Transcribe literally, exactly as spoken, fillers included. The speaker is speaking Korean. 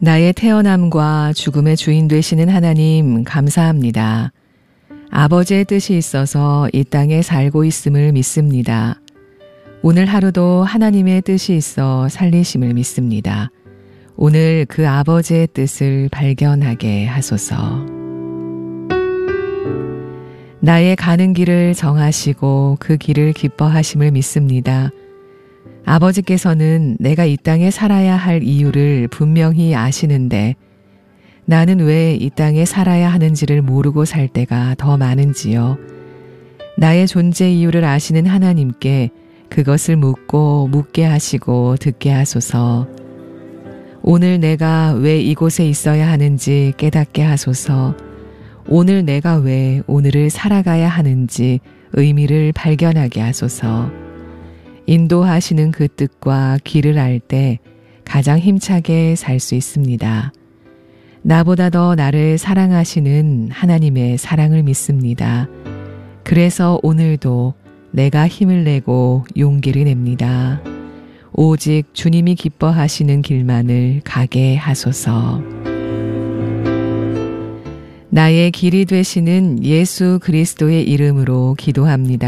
나의 태어남과 죽음의 주인 되시는 하나님 감사합니다. 아버지의 뜻이 있어서 이 땅에 살고 있음을 믿습니다. 오늘 하루도 하나님의 뜻이 있어 살리심을 믿습니다. 오늘 그 아버지의 뜻을 발견하게 하소서. 나의 가는 길을 정하시고 그 길을 기뻐하심을 믿습니다. 아버지께서는 내가 이 땅에 살아야 할 이유를 분명히 아시는데 나는 왜 이 땅에 살아야 하는지를 모르고 살 때가 더 많은지요. 나의 존재 이유를 아시는 하나님께 그것을 묻고 묻게 하시고 듣게 하소서. 오늘 내가 왜 이곳에 있어야 하는지 깨닫게 하소서. 오늘 내가 왜 오늘을 살아가야 하는지 의미를 발견하게 하소서. 인도하시는 그 뜻과 길을 알 때 가장 힘차게 살 수 있습니다. 나보다 더 나를 사랑하시는 하나님의 사랑을 믿습니다. 그래서 오늘도 내가 힘을 내고 용기를 냅니다. 오직 주님이 기뻐하시는 길만을 가게 하소서. 나의 길이 되시는 예수 그리스도의 이름으로 기도합니다.